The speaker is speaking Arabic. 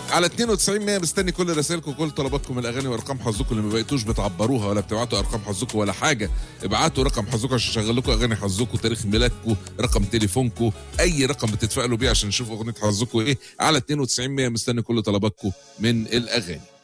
على 92 100 مستني كل رسائلكم وكل طلباتكم من الاغاني وارقام حظكم اللي ما بقيتوش بتعبروها ولا بتبعتوا ارقام حظكم ولا حاجه. ابعتوا رقم حظكم عشان اشغل لكم اغاني حظكم، تاريخ ميلادكم، رقم تليفونكم، اي رقم بتتفائلوا بيه عشان نشوف اغنيه حظكم ايه. على 92 100 مستني كل طلباتكم من الاغاني.